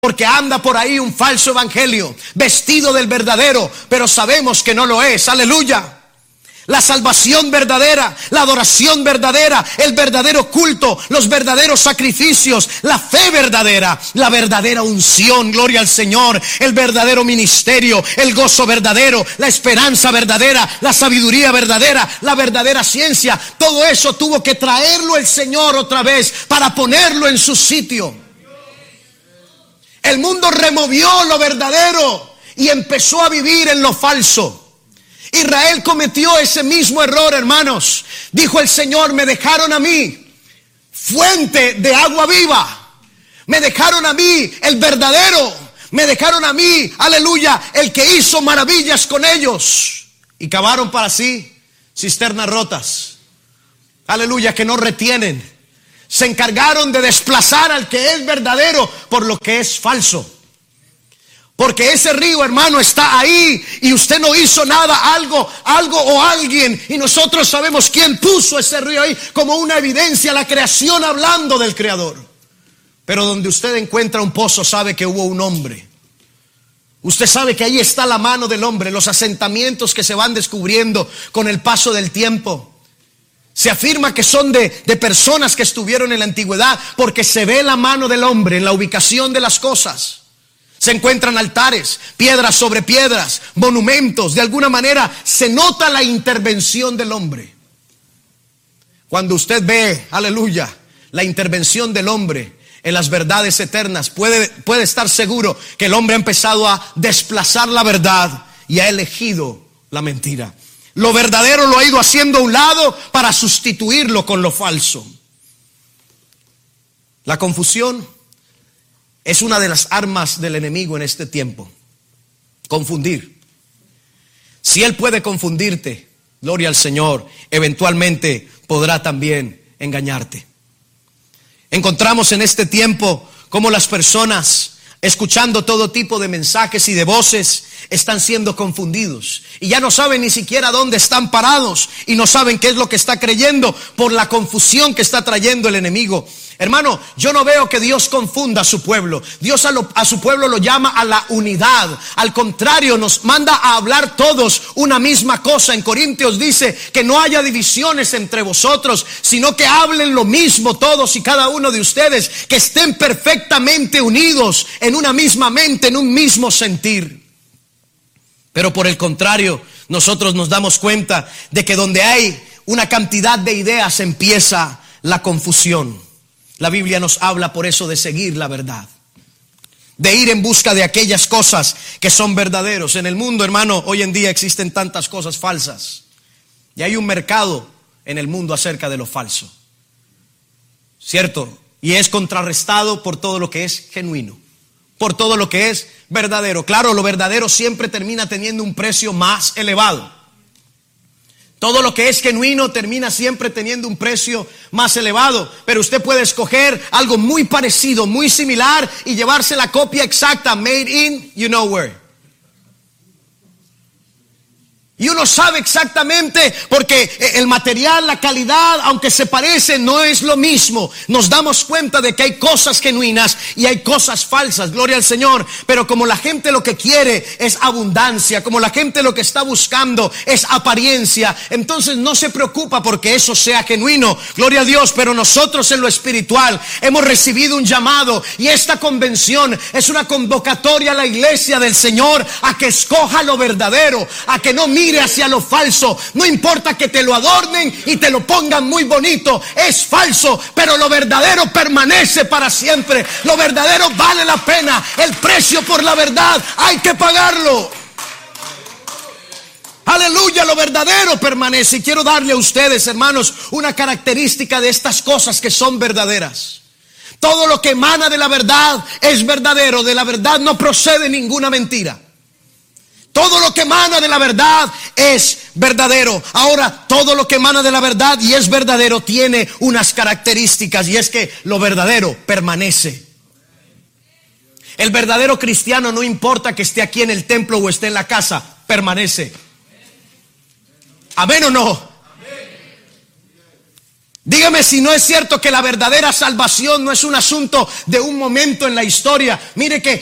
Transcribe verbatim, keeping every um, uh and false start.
Porque anda por ahí un falso evangelio, vestido del verdadero, pero sabemos que no lo es. Aleluya. La salvación verdadera, la adoración verdadera, el verdadero culto, los verdaderos sacrificios, la fe verdadera, la verdadera unción, gloria al Señor, el verdadero ministerio, el gozo verdadero, la esperanza verdadera, la sabiduría verdadera, la verdadera ciencia. Todo eso tuvo que traerlo el Señor otra vez para ponerlo en su sitio. El mundo removió lo verdadero y empezó a vivir en lo falso. Israel cometió ese mismo error, hermanos. Dijo el Señor: me dejaron a mí fuente de agua viva. Me dejaron a mí el verdadero. Me dejaron a mí, aleluya, el que hizo maravillas con ellos. Y cavaron para sí cisternas rotas, aleluya, que no retienen. Se encargaron de desplazar al que es verdadero por lo que es falso. Porque ese río, hermano, está ahí y usted no hizo nada, algo, algo o alguien. Y nosotros sabemos quién puso ese río ahí como una evidencia, la creación hablando del Creador. Pero donde usted encuentra un pozo, sabe que hubo un hombre. Usted sabe que ahí está la mano del hombre, los asentamientos que se van descubriendo con el paso del tiempo. Se afirma que son de, de personas que estuvieron en la antigüedad porque se ve la mano del hombre en la ubicación de las cosas. Se encuentran altares, piedras sobre piedras, monumentos. De alguna manera se nota la intervención del hombre. Cuando usted ve, aleluya, la intervención del hombre en las verdades eternas, puede, puede estar seguro que el hombre ha empezado a desplazar la verdad y ha elegido la mentira. Lo verdadero lo ha ido haciendo a un lado para sustituirlo con lo falso. La confusión es una de las armas del enemigo en este tiempo. Confundir. Si él puede confundirte, gloria al Señor, eventualmente podrá también engañarte. Encontramos en este tiempo cómo las personas, escuchando todo tipo de mensajes y de voces, están siendo confundidos y ya no saben ni siquiera dónde están parados y no saben qué es lo que está creyendo por la confusión que está trayendo el enemigo. Hermano, yo no veo que Dios confunda a su pueblo. Dios a, lo, a su pueblo lo llama a la unidad. Al contrario, nos manda a hablar todos una misma cosa. En Corintios dice que no haya divisiones entre vosotros, sino que hablen lo mismo todos y cada uno de ustedes, que estén perfectamente unidos en una misma mente, en un mismo sentir. Pero por el contrario, nosotros nos damos cuenta de que donde hay una cantidad de ideas empieza la confusión. La Biblia nos habla por eso de seguir la verdad, de ir en busca de aquellas cosas que son verdaderos. En el mundo, hermano, hoy en día existen tantas cosas falsas y hay un mercado en el mundo acerca de lo falso, ¿cierto? Y es contrarrestado por todo lo que es genuino, por todo lo que es verdadero. Claro, lo verdadero siempre termina teniendo un precio más elevado. Todo lo que es genuino termina siempre teniendo un precio más elevado. Pero usted puede escoger algo muy parecido, muy similar y llevarse la copia exacta, made in you know where. Y uno sabe exactamente, porque el material, la calidad, aunque se parece, no es lo mismo. Nos damos cuenta de que hay cosas genuinas y hay cosas falsas, gloria al Señor. Pero como la gente lo que quiere es abundancia, como la gente lo que está buscando es apariencia, entonces no se preocupa porque eso sea genuino, gloria a Dios. Pero nosotros en lo espiritual hemos recibido un llamado, y esta convención es una convocatoria a la iglesia del Señor a que escoja lo verdadero, a que no mire hacia lo falso. No importa que te lo adornen y te lo pongan muy bonito, es falso, pero lo verdadero permanece para siempre. Lo verdadero vale la pena. El precio por la verdad hay que pagarlo. Aleluya, lo verdadero permanece. Y quiero darle a ustedes, hermanos, una característica de estas cosas que son verdaderas. Todo lo que emana de la verdad es verdadero. De la verdad no procede ninguna mentira. Todo lo que emana de la verdad es verdadero. Ahora, todo lo que emana de la verdad y es verdadero tiene unas características, y es que lo verdadero permanece. El verdadero cristiano, no importa que esté aquí en el templo o esté en la casa, permanece. ¿Amén o no? Dígame si no es cierto que la verdadera salvación no es un asunto de un momento en la historia. Mire que